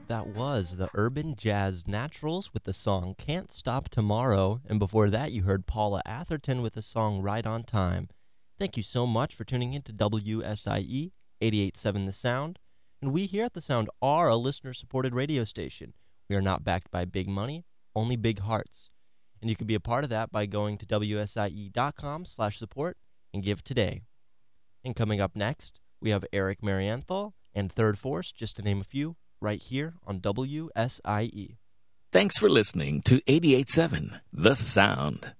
That was the Urban Jazz Naturals with the song Can't Stop Tomorrow, and before that you heard Paula Atherton with the song Right on Time. Thank you so much for tuning in to WSIE 88.7 The Sound, and we here at The Sound are a listener-supported radio station. We are not backed by big money, only big hearts. And you can be a part of that by going to wsie.com/support and give today. And coming up next, we have Eric Marienthal and Third Force, just to name a few, right here on WSIE. Thanks for listening to 88.7 The Sound.